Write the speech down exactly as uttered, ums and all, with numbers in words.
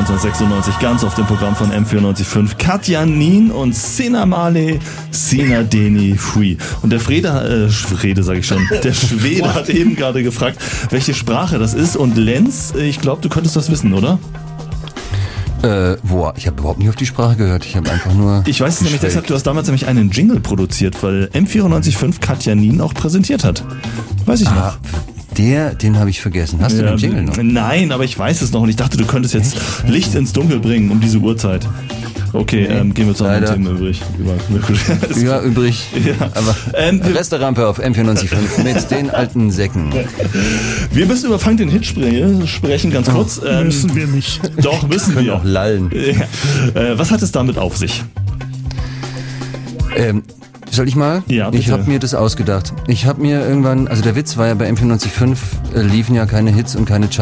neunzehnhundertsechsundneunzig ganz auf dem Programm von M vierundneunzig Komma fünf. Katja Nien und Sena Male, Sena Deni Free. Und der Frede, äh, Frede sag ich schon, der Schwede hat eben gerade gefragt, welche Sprache das ist. Und Lenz, ich glaube, du könntest das wissen, oder? Äh, boah, ich habe überhaupt nicht auf die Sprache gehört. Ich habe einfach nur... Ich weiß es nämlich deshalb, du hast damals nämlich einen Jingle produziert, weil M vierundneunzig Komma fünf Katja Nien auch präsentiert hat. Weiß ich noch. Ah, der, den habe ich vergessen. Hast ja, du den Jingle noch? Nein, aber ich weiß es noch und ich dachte, du könntest jetzt Echt? Licht ins Dunkel bringen um diese Uhrzeit. Okay, nee, ähm, gehen wir zu anderen Themen übrig. Ja, übrig. Ja. Aber ähm, Resterampe auf M vierundneunzig Komma fünf mit den alten Säcken. Wir müssen über Fang den Hit sprechen, ganz kurz. Oh, ähm, müssen wir nicht. Doch, müssen wir. Auch lallen. Ja. Äh, was hat es damit auf sich? Ähm, soll ich mal? Ja, bitte. Ich habe mir das ausgedacht. Ich habe mir irgendwann, also der Witz war ja bei M vierundneunzig Komma fünf äh, liefen ja keine Hits und keine Charts.